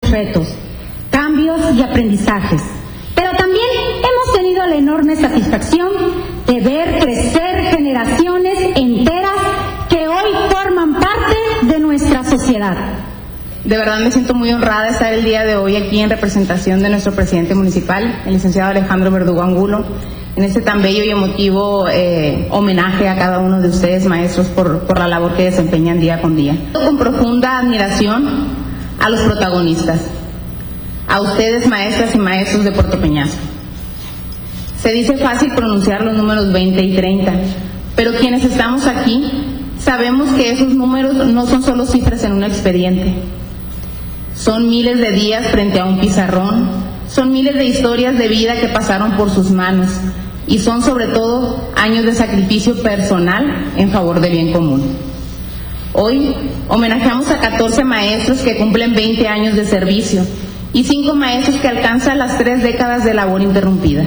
retos, cambios y aprendizajes. Pero también hemos tenido la enorme satisfacción de ver crecer generaciones enteras que hoy forman parte de nuestra sociedad. De verdad me siento muy honrada de estar el día de hoy aquí en representación de nuestro presidente municipal, el licenciado Alejandro Verdugo Angulo, en este tan bello y emotivo homenaje a cada uno de ustedes, maestros, por la labor que desempeñan día con día. Con profunda admiración a los protagonistas, a ustedes, maestras y maestros de Puerto Peñasco. Se dice fácil pronunciar los números 20 y 30, pero quienes estamos aquí sabemos que esos números no son solo cifras en un expediente. Son miles de días frente a un pizarrón, son miles de historias de vida que pasaron por sus manos y son sobre todo años de sacrificio personal en favor del bien común. Hoy homenajeamos a 14 maestros que cumplen 20 años de servicio y 5 maestros que alcanzan las 3 décadas de labor interrumpida.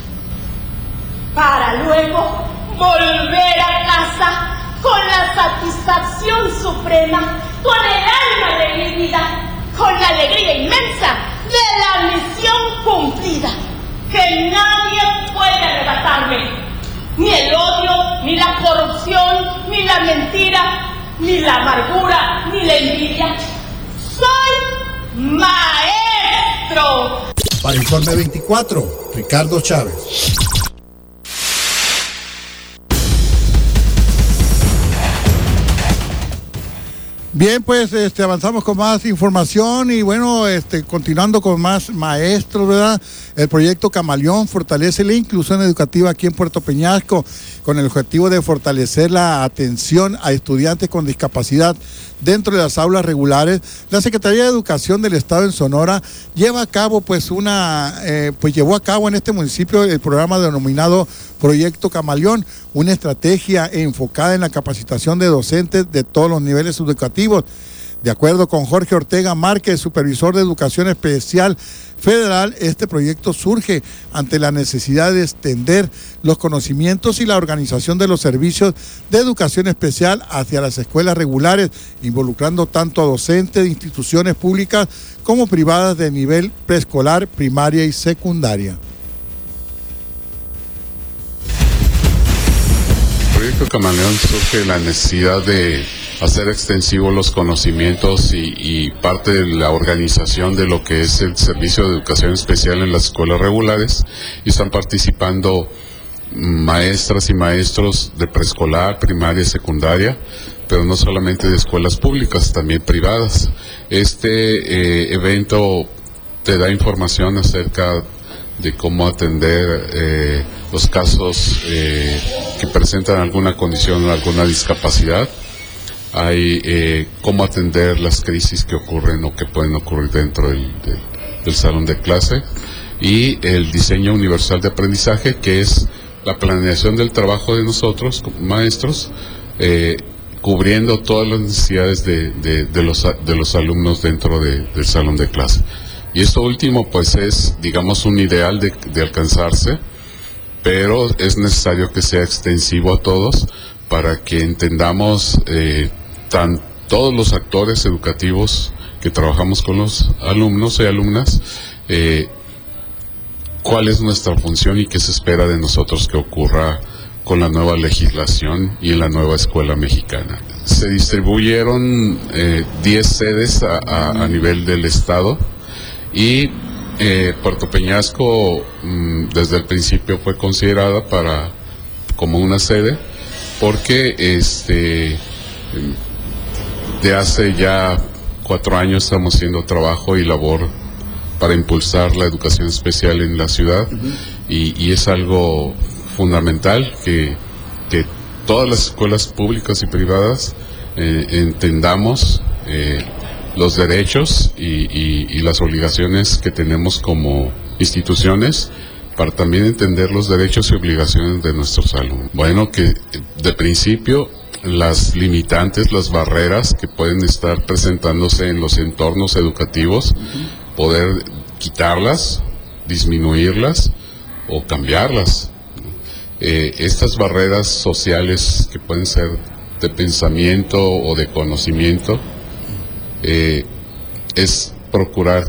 Para luego volver a casa con la satisfacción suprema, con el alma reviva, con la alegría inmensa de la misión cumplida, que nadie puede arrebatarme, ni el odio, ni la corrupción, ni la mentira, ni la amargura, ni la envidia. Soy maestro. Para Informe 24, Ricardo Chávez. Bien, pues avanzamos con más información y bueno, continuando con más maestros, ¿verdad? El proyecto Camaleón fortalece la inclusión educativa aquí en Puerto Peñasco con el objetivo de fortalecer la atención a estudiantes con discapacidad dentro de las aulas regulares. La Secretaría de Educación del Estado en Sonora llevó a cabo en este municipio el programa denominado Proyecto Camaleón, una estrategia enfocada en la capacitación de docentes de todos los niveles educativos. De acuerdo con Jorge Ortega Márquez, supervisor de Educación Especial Federal, este proyecto surge ante la necesidad de extender los conocimientos y la organización de los servicios de educación especial hacia las escuelas regulares, involucrando tanto a docentes de instituciones públicas como privadas de nivel preescolar, primaria y secundaria. El proyecto Camaleón surge la necesidad de hacer extensivos los conocimientos y parte de la organización de lo que es el servicio de educación especial en las escuelas regulares, y están participando maestras y maestros de preescolar, primaria y secundaria, pero no solamente de escuelas públicas, también privadas. Este evento te da información acerca de cómo atender los casos que presentan alguna condición o alguna discapacidad. Hay cómo atender las crisis que ocurren o que pueden ocurrir dentro del salón de clase, y el diseño universal de aprendizaje, que es la planeación del trabajo de nosotros como maestros, cubriendo todas las necesidades de los alumnos dentro del salón de clase. Y esto último pues es, digamos, un ideal de alcanzarse, pero es necesario que sea extensivo a todos para que entendamos todos los actores educativos que trabajamos con los alumnos y alumnas, cuál es nuestra función y qué se espera de nosotros que ocurra con la nueva legislación y en la nueva escuela mexicana. Se distribuyeron 10 sedes a nivel del estado, y Puerto Peñasco desde el principio fue considerada como una sede, porque de hace ya 4 años estamos haciendo trabajo y labor para impulsar la educación especial en la ciudad, y es algo fundamental que todas las escuelas públicas y privadas entendamos los derechos y las obligaciones que tenemos como instituciones, para también entender los derechos y obligaciones de nuestros alumnos. Bueno, que de principio las limitantes, las barreras que pueden estar presentándose en los entornos educativos, poder quitarlas, disminuirlas o cambiarlas. Estas barreras sociales que pueden ser de pensamiento o de conocimiento, es procurar